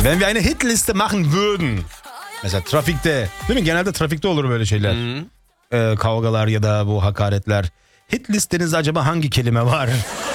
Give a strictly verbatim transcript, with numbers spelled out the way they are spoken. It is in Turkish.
Wenn wir eine Hitliste machen würden. Mesela trafikte, değil mi? Genelde trafikte olur böyle şeyler. Ee, kavgalar ya da bu hakaretler. Hit listenizde acaba hangi kelime var?